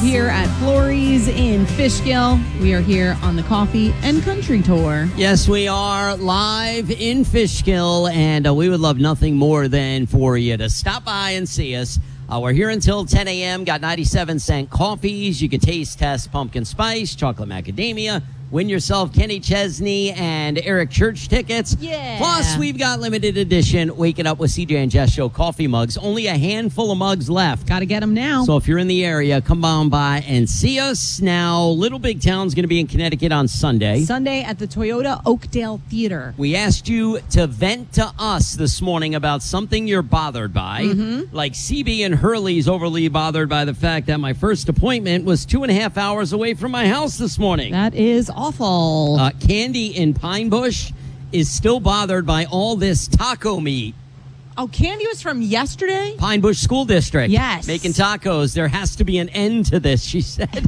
here at Florey's in Fishkill. We are here on the Coffee and Country Tour. Yes, we are live in Fishkill, and we would love nothing more than for you to stop by and see us. We're here until 10 a.m., got 97-cent coffees. You can taste test pumpkin spice, chocolate macadamia. Win yourself Kenny Chesney and Eric Church tickets. Yeah. Plus, we've got limited edition Waking Up with CJ and Jess Show coffee mugs. Only a handful of mugs left. Got to get them now. So if you're in the area, come on by and see us. Now, Little Big Town's going to be in Connecticut on Sunday. Sunday at the Toyota Oakdale Theater. We asked you to vent to us this morning about something you're bothered by. Like CB and Hurley's overly bothered by the fact that my first appointment was 2.5 hours away from my house this morning. That is awful. Candy in Pine Bush is still bothered by all this taco meat. Oh, Candy was from yesterday? Pine Bush School District. Yes. Making tacos. There has to be an end to this, she said.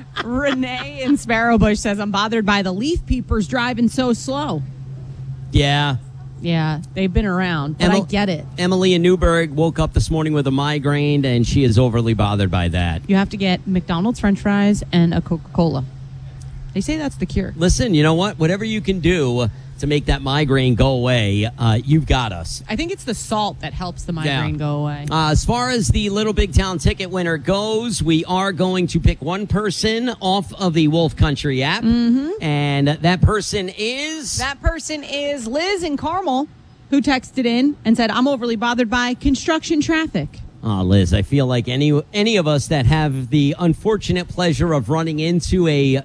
Renee in Sparrowbush says, I'm bothered by the leaf peepers driving so slow. Yeah. Yeah, they've been around, but I get it. Emily in Newburgh woke up this morning with a migraine, and she is overly bothered by that. You have to get McDonald's French fries and a Coca-Cola. They say that's the cure. Listen, you know what? Whatever you can do to make that migraine go away, you've got us. I think it's the salt that helps the migraine go away. As far as the Little Big Town ticket winner goes, we are going to pick one person off of the Wolf Country app. And that person is... That person is Liz in Carmel, who texted in and said, I'm overly bothered by construction traffic. Liz, I feel like any of us that have the unfortunate pleasure of running into a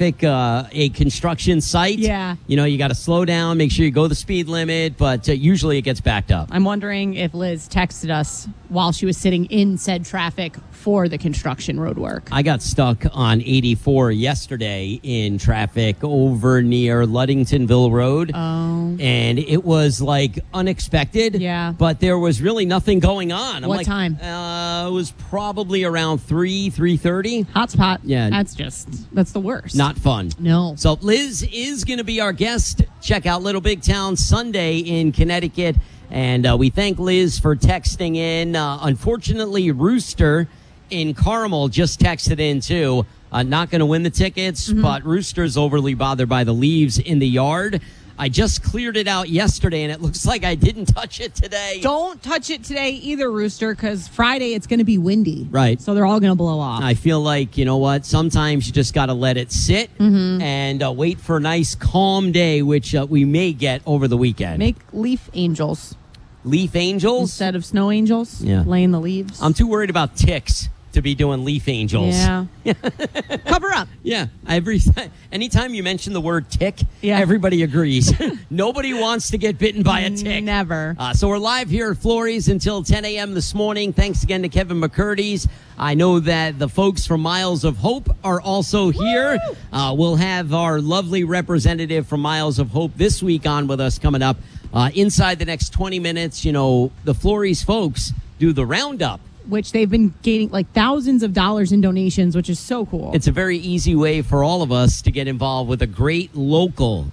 construction site, you got to slow down, make sure you go the speed limit, but usually it gets backed up. I'm wondering if Liz texted us while she was sitting in said traffic for the construction road work. I got stuck on 84 yesterday in traffic over near Ludingtonville Road. Oh. And it was like unexpected. Yeah. But there was really nothing going on. What time? It was probably around 3:30. Hotspot. Yeah. That's the worst. Not fun. No. So Liz is going to be our guest. Check out Little Big Town Sunday in Connecticut. And we thank Liz for texting in. Unfortunately, Rooster in Carmel just texted in, too. Not going to win the tickets, but Rooster's overly bothered by the leaves in the yard. I just cleared it out yesterday, and it looks like I didn't touch it today. Don't touch it today either, Rooster, because Friday it's going to be windy. Right. So they're all going to blow off. I feel like, you know what, sometimes you just got to let it sit and wait for a nice, calm day, which we may get over the weekend. Make leaf angels. Leaf angels? Instead of snow angels? Yeah. Laying the leaves. I'm too worried about ticks to be doing leaf angels. Yeah. Cover up. Yeah. Anytime you mention the word tick, Yeah. everybody agrees. Nobody wants to get bitten by a tick. Never. So we're live here at Florey's until 10 a.m. this morning. Thanks again to Kevin McCurdy's. I know that the folks from Miles of Hope are also here. We'll have our lovely representative from Miles of Hope this week on with us coming up. Inside the next 20 minutes, the Florey's folks do the roundup, which they've been gaining like thousands of dollars in donations, which is so cool. It's a very easy way for all of us to get involved with a great local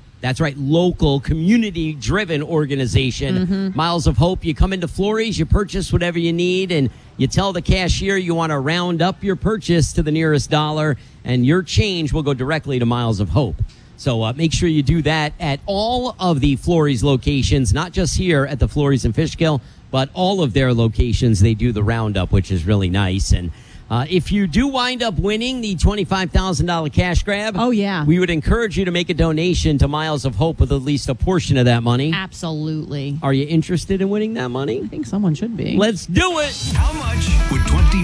community-driven organization. Miles of Hope, you come into Florey's, you purchase whatever you need, and you tell the cashier you want to round up your purchase to the nearest dollar, and your change will go directly to Miles of Hope. So make sure you do that at all of the Florey's locations, not just here at the Florey's in Fishkill, but all of their locations. They do the roundup, which is really nice. And if you do wind up winning the $25,000 cash grab, we would encourage you to make a donation to Miles of Hope with at least a portion of that money. Absolutely. Are you interested in winning that money? I think someone should be. Let's do it. How much would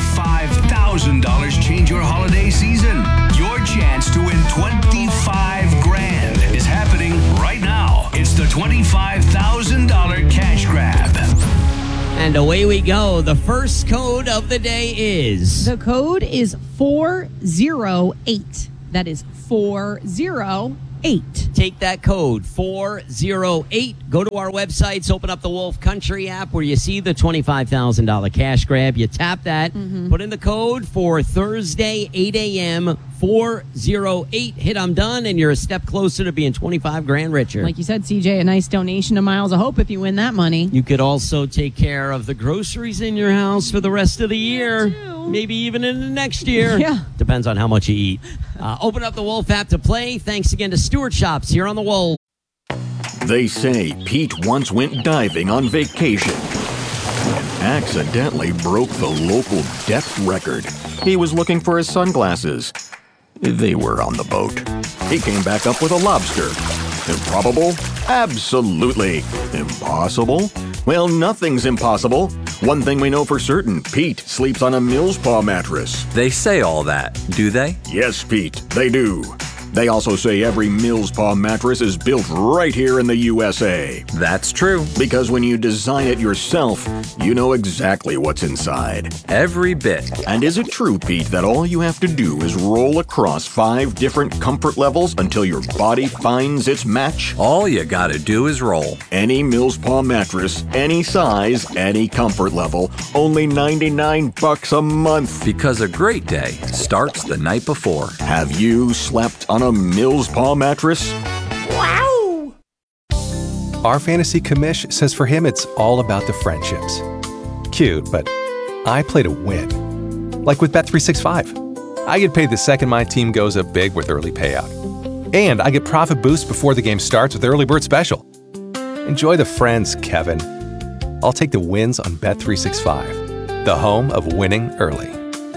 $25,000 change your holiday season? Your chance to win $25,000 is happening right now. It's the $25,000 cash grab. And away we go. The first code of the day is... The code is 408. That is 408. Take that code, 408. Go to our websites, open up the Wolf Country app where you see the $25,000 cash grab. You tap that, put in the code for Thursday, 8 a.m., 408. Hit I'm done, and you're a step closer to being $25,000 richer. Like you said, CJ, a nice donation to Miles of Hope if you win that money. You could also take care of the groceries in your house for the rest of the year. Too. Maybe even in the next year. Yeah. depends on how much you eat. Open up the Wolf app to play. Thanks again to Stewart Shops here on the Wolf. They say Pete once went diving on vacation and accidentally broke the local depth record. He was looking for his sunglasses. They were on the boat. He came back up with a lobster. Improbable? Absolutely. Impossible? Well, nothing's impossible. One thing we know for certain, Pete sleeps on a Millspaw mattress. They say all that, do they? Yes, Pete, they do. They also say every Millspaw mattress is built right here in the USA. That's true. Because when you design it yourself, you know exactly what's inside. Every bit. And is it true, Pete, that all you have to do is roll across 5 different comfort levels until your body finds its match? All you gotta do is roll. Any Millspaw mattress, any size, any comfort level, only $99 a month. Because a great day starts the night before. Have you slept on a Millspaw mattress? Wow! Our fantasy commish says for him it's all about the friendships. Cute, but I play to win. Like with Bet365. I get paid the second my team goes up big with early payout. And I get profit boost before the game starts with Early Bird Special. Enjoy the friends, Kevin. I'll take the wins on Bet365, the home of winning early.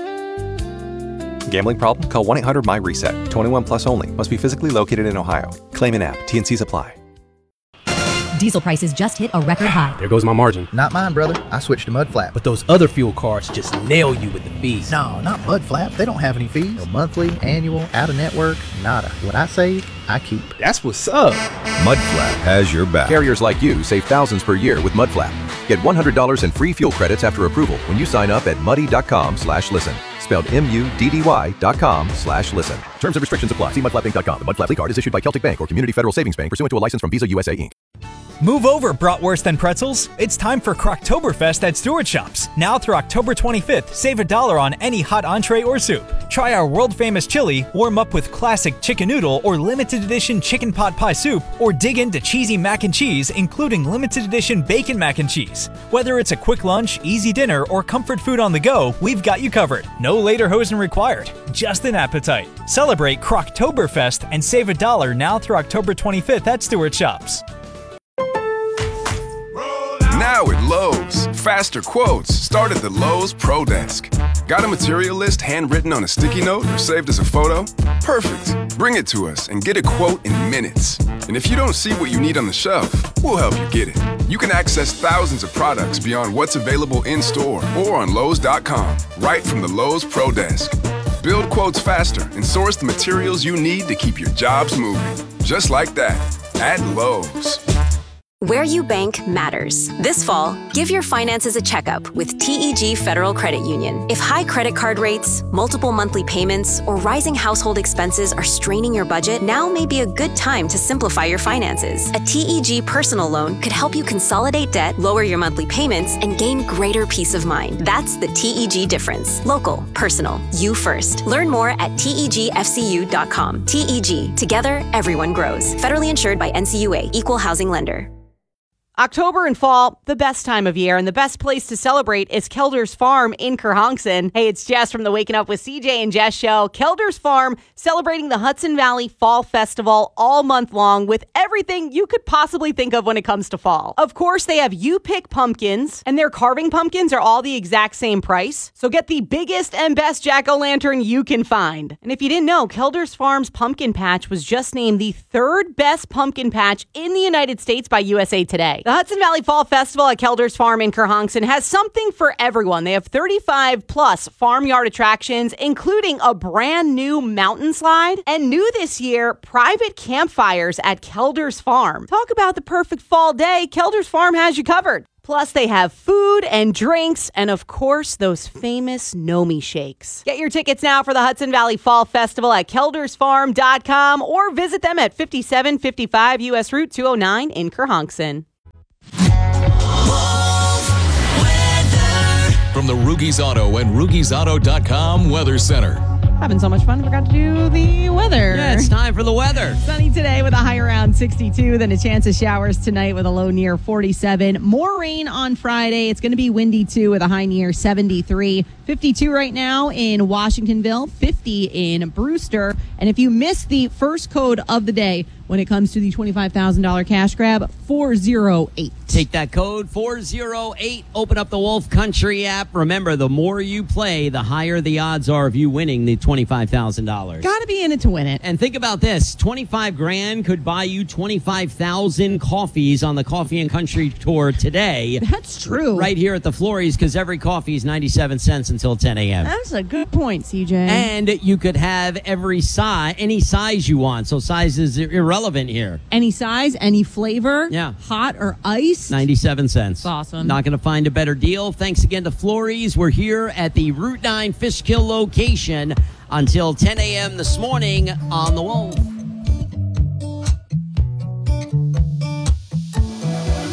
Gambling problem? Call 1-800-MY-RESET. 21 plus only. Must be physically located in Ohio. Claim in app. T&Cs apply. Diesel prices just hit a record high. There goes my margin. Not mine, brother. I switched to Mudflap. But those other fuel cards just nail you with the fees. No, not Mudflap. They don't have any fees. No monthly, annual, out-of-network, nada. What I save, I keep. That's what's up. Mudflap has your back. Carriers like you save thousands per year with Mudflap. Get $100 in free fuel credits after approval when you sign up at muddy.com/listen. Spelled MUDDY.com/listen. Terms and restrictions apply. See mudflappinc.com. The Mudflap card is issued by Celtic Bank or Community Federal Savings Bank pursuant to a license from Visa USA Inc. Move over, bratwurst and pretzels. It's time for Croctoberfest at Stewart Shops. Now through October 25th, save $1 on any hot entree or soup. Try our world-famous chili, warm up with classic chicken noodle or limited edition chicken pot pie soup, or dig into cheesy mac and cheese, including limited edition bacon mac and cheese. Whether it's a quick lunch, easy dinner, or comfort food on the go, we've got you covered. No lederhosen required, just an appetite. Celebrate Croctoberfest and save $1 now through October 25th at Stewart Shops. Now at Lowe's, faster quotes start at the Lowe's Pro Desk. Got a material list handwritten on a sticky note or saved as a photo? Perfect. Bring it to us and get a quote in minutes. And if you don't see what you need on the shelf, we'll help you get it. You can access thousands of products beyond what's available in-store or on Lowe's.com, right from the Lowe's Pro Desk. Build quotes faster and source the materials you need to keep your jobs moving. Just like that, at Lowe's. Where you bank matters. This fall, give your finances a checkup with TEG Federal Credit Union. If high credit card rates, multiple monthly payments, or rising household expenses are straining your budget, now may be a good time to simplify your finances. A TEG personal loan could help you consolidate debt, lower your monthly payments, and gain greater peace of mind. That's the TEG difference. Local, personal, you first. Learn more at TEGFCU.com. TEG, together, everyone grows. Federally insured by NCUA, Equal Housing Lender. October and fall, the best time of year, and the best place to celebrate is Kelder's Farm in Kerhonkson. Hey, it's Jess from the Waking Up with CJ and Jess show. Kelder's Farm celebrating the Hudson Valley Fall Festival all month long with everything you could possibly think of when it comes to fall. Of course, they have You Pick pumpkins, and their carving pumpkins are all the exact same price. So get the biggest and best jack-o'-lantern you can find. And if you didn't know, Kelder's Farm's pumpkin patch was just named the 3rd best pumpkin patch in the United States by USA Today. The Hudson Valley Fall Festival at Kelder's Farm in Kerhonkson has something for everyone. They have 35 plus farmyard attractions, including a brand new mountain slide, and new this year, private campfires at Kelder's Farm. Talk about the perfect fall day. Kelder's Farm has you covered. Plus, they have food and drinks, and of course, those famous Nomi shakes. Get your tickets now for the Hudson Valley Fall Festival at keldersfarm.com or visit them at 5755 U.S. Route 209 in Kerhonkson. From the Rugies Auto and RugiesAuto.com Weather Center. Having so much fun, forgot to do the weather. Yeah, it's time for the weather. Sunny today with a high around 62, then a chance of showers tonight with a low near 47. More rain on Friday. It's going to be windy too with a high near 73. 52 right now in Washingtonville, 50 in Brewster. And if you missed the first code of the day when it comes to the $25,000 cash grab, 408. Take that code 408. Open up the Wolf Country app. Remember, the more you play, the higher the odds are of you winning the $25,000. Got to be in it to win it. And think about this: $25,000 could buy you 25,000 coffees on the Coffee and Country Tour today. That's true. Right here at the Florries, because every coffee is 97 cents until 10 a.m. That's a good point, CJ. And you could have any size you want. So size is irrelevant here. Any size, any flavor. Yeah. Hot or ice. 97 cents. Awesome. Not going to find a better deal. Thanks again to Florries. We're here at the Route 9 Fishkill location until 10 a.m. this morning on The Wolf.